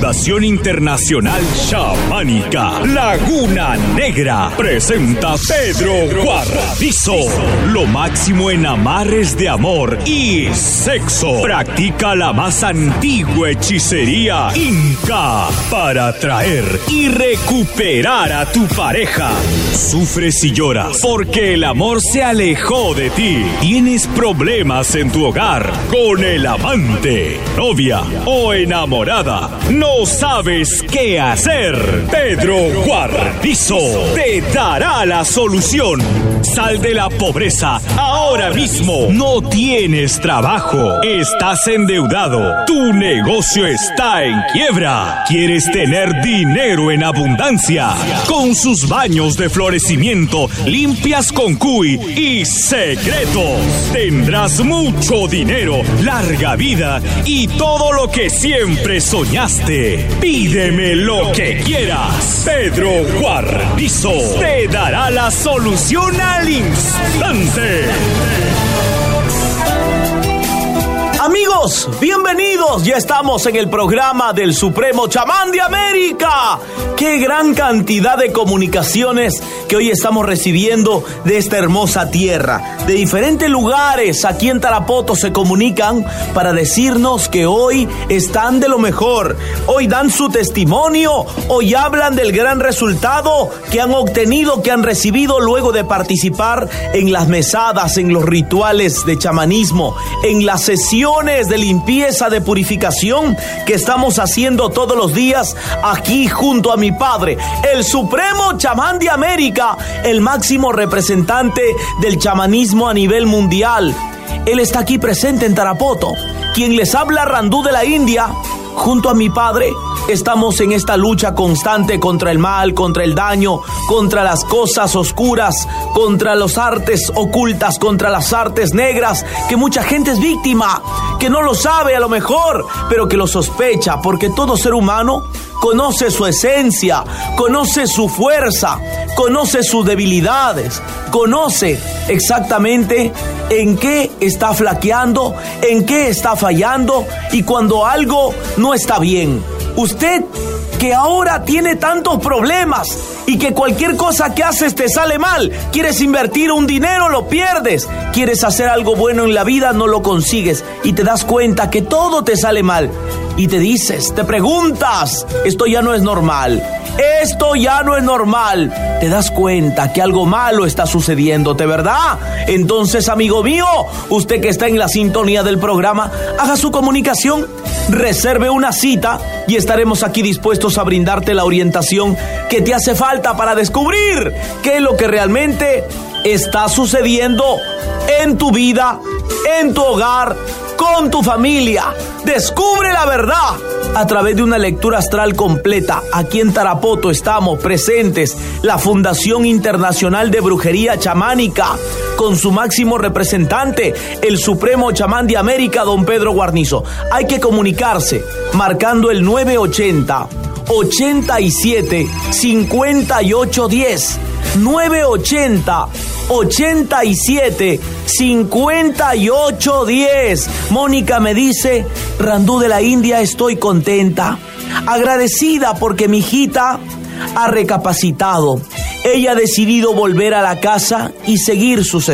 Fundación Internacional Chamánica Laguna Negra presenta Pedro Guarnizo. Lo máximo en amarres de amor y sexo. Practica la más antigua hechicería inca para atraer y recuperar a tu pareja. Sufres y lloras porque el amor se alejó de ti. Tienes problemas en tu hogar con el amante, novia o enamorada. No sabes qué hacer. Pedro Guarnizo te dará la solución. Sal de la pobreza ahora mismo. No tienes trabajo. Estás endeudado. Tu negocio está en quiebra. ¿Quieres tener dinero en abundancia? Con sus baños de florecimiento, limpias con cuy y secretos. Tendrás mucho dinero, larga vida y todo lo que siempre soñaste. Pídeme lo que quieras. Pedro Guarnizo te dará la solución al instante. Amigos, bienvenidos. Ya estamos en el programa del Supremo Chamán de América. ¡Qué gran cantidad de comunicaciones que hoy estamos recibiendo de esta hermosa tierra! De diferentes lugares aquí en Tarapoto se comunican para decirnos que hoy están de lo mejor. Hoy dan su testimonio, hoy hablan del gran resultado que han obtenido, que han recibido luego de participar en las mesadas, en los rituales de chamanismo, en las sesiones de limpieza, de purificación que estamos haciendo todos los días aquí junto a mi padre, el Supremo Chamán de América, el máximo representante del chamanismo a nivel mundial. Él está aquí presente en Tarapoto. Quien les habla, Randú de la India, junto a mi padre. Estamos en esta lucha constante contra el mal, contra el daño, contra las cosas oscuras, contra las artes ocultas, contra las artes negras, que mucha gente es víctima, que no lo sabe a lo mejor, pero que lo sospecha, porque todo ser humano conoce su esencia, conoce su fuerza, conoce sus debilidades, conoce exactamente en qué está flaqueando, en qué está fallando y cuando algo no está bien. Usted que ahora tiene tantos problemas y que cualquier cosa que haces te sale mal, quieres invertir un dinero, lo pierdes, quieres hacer algo bueno en la vida, no lo consigues y te das cuenta que todo te sale mal y te dices, te preguntas, esto ya no es normal. Esto ya no es normal. Te das cuenta que algo malo está sucediéndote, ¿verdad? Entonces, amigo mío, usted que está en la sintonía del programa, haga su comunicación, reserve una cita y estaremos aquí dispuestos a brindarte la orientación que te hace falta para descubrir qué es lo que realmente está sucediendo en tu vida, en tu hogar, con tu familia. Descubre la verdad a través de una lectura astral completa. Aquí en Tarapoto estamos presentes la Fundación Internacional de Brujería Chamánica con su máximo representante, el Supremo Chamán de América, don Pedro Guarnizo. Hay que comunicarse marcando el 980 87 58 10. 980 87 58 10. Mónica me dice, Randú de la India, estoy contenta, agradecida porque mi hijita ha recapacitado. Ella ha decidido volver a la casa y seguir sus